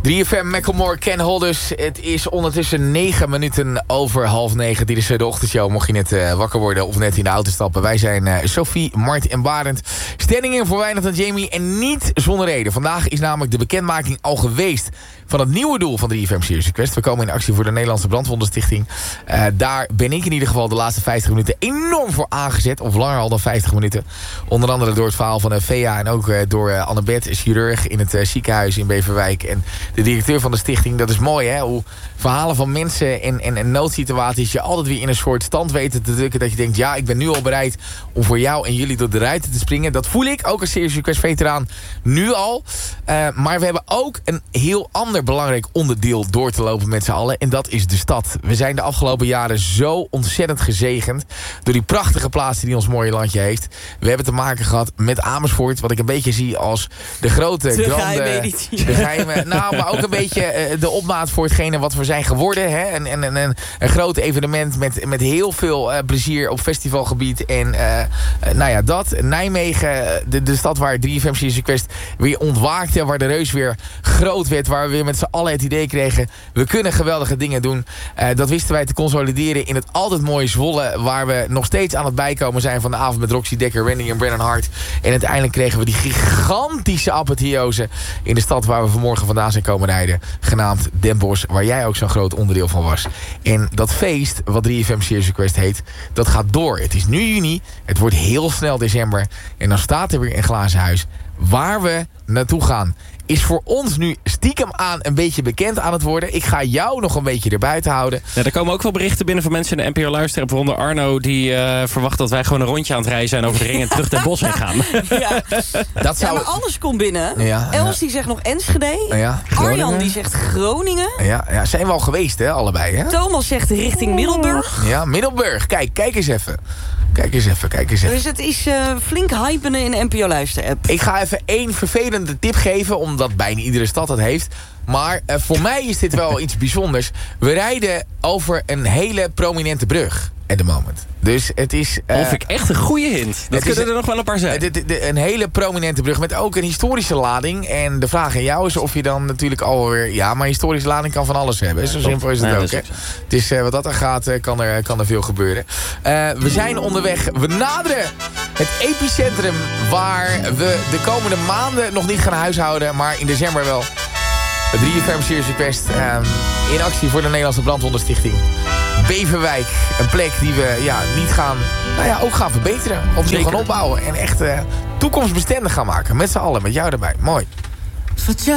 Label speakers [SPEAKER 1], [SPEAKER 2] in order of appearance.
[SPEAKER 1] 3FM, Macklemore, Ken Holders. Het is ondertussen 9 minuten over 8:30. Dit is de ochtendshow, mocht je net wakker worden of net in de auto stappen. Wij zijn Sophie, Mart en Barend. Standing in voor Wijnand en Jamie en niet zonder reden. Vandaag is namelijk de bekendmaking al geweest van het nieuwe doel van 3FM Serious Request. We komen in actie voor de Nederlandse Brandwondenstichting. Daar ben ik in ieder geval de laatste 50 minuten enorm voor aangezet. Of langer al dan 50 minuten. Onder andere door het verhaal van Vea en ook door Annabeth, chirurg in het ziekenhuis in Beverwijk. En de directeur van de stichting. Dat is mooi, hè? Hoe verhalen van mensen en noodsituaties je altijd weer in een soort stand weten te drukken. Dat je denkt, ja, ik ben nu al bereid om voor jou en jullie door de ruiten te springen. Dat voel ik, ook als Serious Request veteraan, nu al. Maar we hebben ook een heel ander belangrijk onderdeel door te lopen met z'n allen. En dat is de stad. We zijn de afgelopen jaren zo ontzettend gezegend door die prachtige plaatsen die ons mooie landje heeft. We hebben te maken gehad met Amersfoort, wat ik een beetje zie als de grote...
[SPEAKER 2] De geheime,
[SPEAKER 1] nou, maar ook een beetje de opmaat voor hetgene wat we zijn geworden. Hè? Een groot evenement met heel veel plezier op festivalgebied. En nou ja, dat. Nijmegen, de stad waar 3FM Serious Request weer ontwaakte. Waar de reus weer groot werd. Waar we weer met z'n allen het idee kregen, we kunnen geweldige dingen doen. Dat wisten wij te consolideren in het altijd mooie Zwolle. Waar we nog steeds aan het bijkomen zijn van de avond met Roxy Dekker, Randy en Brennan Hart. En uiteindelijk kregen we die gigantische apotheose in de stad waar we vanmorgen vandaan zijn komen rijden. Genaamd Den Bosch, waar jij ook zo'n groot onderdeel van was. En dat feest, wat 3FM Serious Request heet, dat gaat door. Het is nu juni, het wordt heel snel december. En dan staat er weer een glazen huis waar we naartoe gaan. Is voor ons nu stiekem aan een beetje bekend aan het worden. Ik ga jou nog een beetje erbuiten houden.
[SPEAKER 3] Ja, er komen ook wel berichten binnen van mensen in de NPO luisteren. Waaronder Arno, die verwacht dat wij gewoon een rondje aan het rijden zijn over de ring en terug naar Bos heen gaan.
[SPEAKER 2] Ja.
[SPEAKER 1] Dat zou...
[SPEAKER 2] Ja, maar alles komt binnen.
[SPEAKER 1] Ja,
[SPEAKER 2] Els die zegt nog Enschede.
[SPEAKER 1] Ja,
[SPEAKER 2] Arjan die zegt Groningen.
[SPEAKER 1] Ja, zijn we al geweest, hè, allebei, hè?
[SPEAKER 2] Thomas zegt richting Middelburg.
[SPEAKER 1] Ja, Middelburg. Kijk eens even. Kijk eens even.
[SPEAKER 2] Dus het is flink hypen in de NPO Luister-app.
[SPEAKER 1] Ik ga even één vervelende tip geven, omdat bijna iedere stad dat heeft. Maar voor mij is dit wel iets bijzonders. We rijden over een hele prominente brug at the moment. Dus het is...
[SPEAKER 3] Dat vind ik echt een goede hint. Dat kunnen er nog wel een paar zijn.
[SPEAKER 1] Een hele prominente brug met ook een historische lading. En de vraag aan jou is of je dan natuurlijk alweer... Ja, maar historische lading kan van alles hebben. Zo simpel is het ook. Hè? Het is, wat dat er gaat, kan er veel gebeuren. We zijn onderweg. We naderen het epicentrum waar we de komende maanden nog niet gaan huishouden. Maar in december wel. 3FM Serious Request in actie voor de Nederlandse Brandwondenstichting. Beverwijk, een plek die we niet gaan, ook gaan verbeteren. Opnieuw gaan opbouwen en echt toekomstbestendig gaan maken. Met z'n allen, met jou erbij. Mooi.